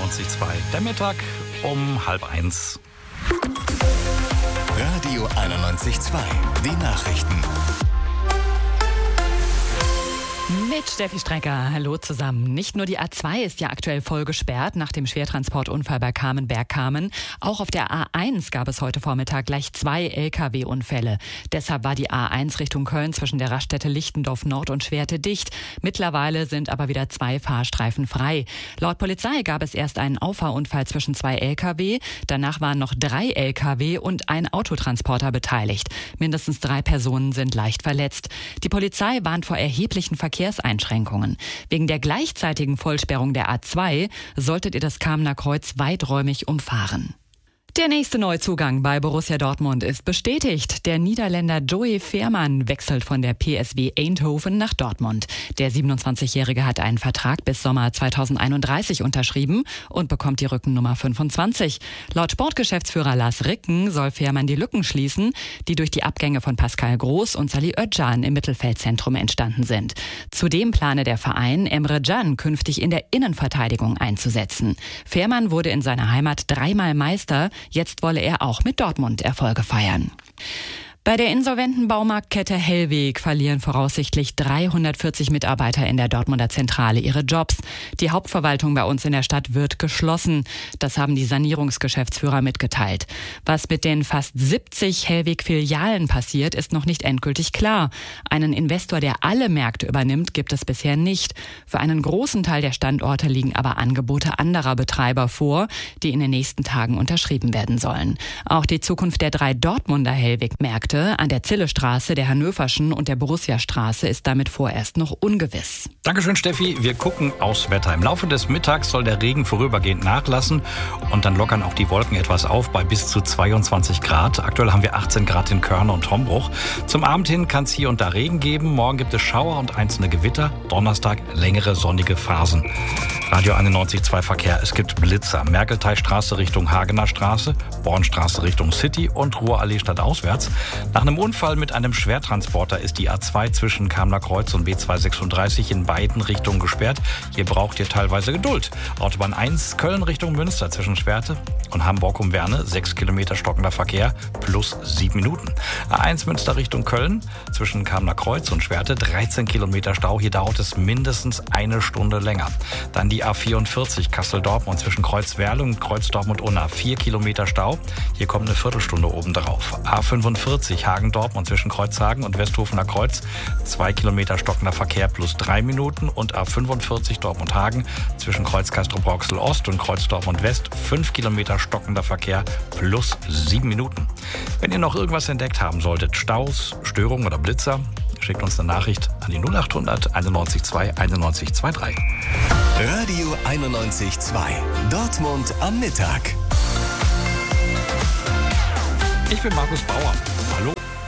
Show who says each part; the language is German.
Speaker 1: 91,2. Der Mittag um 12:30.
Speaker 2: Radio 91,2. Die Nachrichten.
Speaker 3: Mit Steffi Strecker. Hallo zusammen. Nicht nur die A2 ist ja aktuell voll gesperrt nach dem Schwertransportunfall bei Kamenberg-Kamen. Auch auf der A1 gab es heute Vormittag gleich 2 Lkw-Unfälle. Deshalb war die A1 Richtung Köln zwischen der Raststätte Lichtendorf Nord und Schwerte dicht. Mittlerweile sind aber wieder 2 Fahrstreifen frei. Laut Polizei gab es erst einen Auffahrunfall zwischen 2 Lkw. Danach waren noch 3 Lkw und ein Autotransporter beteiligt. Mindestens 3 Personen sind leicht verletzt. Die Polizei warnt vor erheblichen Verkehrseinschränkungen. Wegen der gleichzeitigen Vollsperrung der A2 solltet ihr das Kamener Kreuz weiträumig umfahren. Der nächste Neuzugang bei Borussia Dortmund ist bestätigt. Der Niederländer Joey Veerman wechselt von der PSV Eindhoven nach Dortmund. Der 27-Jährige hat einen Vertrag bis Sommer 2031 unterschrieben und bekommt die Rückennummer 25. Laut Sportgeschäftsführer Lars Ricken soll Veerman die Lücken schließen, die durch die Abgänge von Pascal Groß und Salih Özcan im Mittelfeldzentrum entstanden sind. Zudem plane der Verein, Emre Can künftig in der Innenverteidigung einzusetzen. Veerman wurde in seiner Heimat 3-mal Meister. Jetzt wolle er auch mit Dortmund Erfolge feiern. Bei der insolventen Baumarktkette Hellweg verlieren voraussichtlich 340 Mitarbeiter in der Dortmunder Zentrale ihre Jobs. Die Hauptverwaltung bei uns in der Stadt wird geschlossen. Das haben die Sanierungsgeschäftsführer mitgeteilt. Was mit den fast 70 Hellweg-Filialen passiert, ist noch nicht endgültig klar. Einen Investor, der alle Märkte übernimmt, gibt es bisher nicht. Für einen großen Teil der Standorte liegen aber Angebote anderer Betreiber vor, die in den nächsten Tagen unterschrieben werden sollen. Auch die Zukunft der 3 Dortmunder Hellweg-Märkte an der Zillestraße, der Hannoverschen und der Borussia-Straße ist damit vorerst noch ungewiss.
Speaker 1: Dankeschön, Steffi. Wir gucken aufs Wetter. Im Laufe des Mittags soll der Regen vorübergehend nachlassen und dann lockern auch die Wolken etwas auf bei bis zu 22 Grad. Aktuell haben wir 18 Grad in Körne und Hombruch. Zum Abend hin kann es hier und da Regen geben. Morgen gibt es Schauer und einzelne Gewitter. Donnerstag längere sonnige Phasen. Radio 91,2 Verkehr. Es gibt Blitzer. Merkeltheistraße Richtung Hagener Straße, Bornstraße Richtung City und Ruhrallee stadtauswärts. Nach einem Unfall mit einem Schwertransporter ist die A2 zwischen Kamener Kreuz und B236 in beiden Richtungen gesperrt. Hier braucht ihr teilweise Geduld. Autobahn 1 Köln Richtung Münster zwischen Schwerte und Hamburg um Werne 6 Kilometer stockender Verkehr plus 7 Minuten. A1 Münster Richtung Köln zwischen Kamener Kreuz und Schwerte 13 Kilometer Stau. Hier dauert es mindestens eine Stunde länger. Dann die A44 Kassel-Dortmund zwischen Kreuzwerle und Kreuz-Dortmund-Unna 4 Kilometer Stau. Hier kommt eine Viertelstunde obendrauf. A45 Hagen-Dortmund zwischen Kreuzhagen und Westhofener Kreuz 2 Kilometer stockender Verkehr plus 3 Minuten und A45 Dortmund-Hagen zwischen Kreuz Castrop-Rauxel-Ost und Kreuz Dortmund-West 5 Kilometer stockender Verkehr plus 7 Minuten. Wenn ihr noch irgendwas entdeckt haben solltet, Staus, Störungen oder Blitzer, schickt uns eine Nachricht an die 0800 91,2 91,23.
Speaker 2: Radio 91,2. Dortmund am Mittag.
Speaker 1: Ich bin Markus Bauer. Hallo.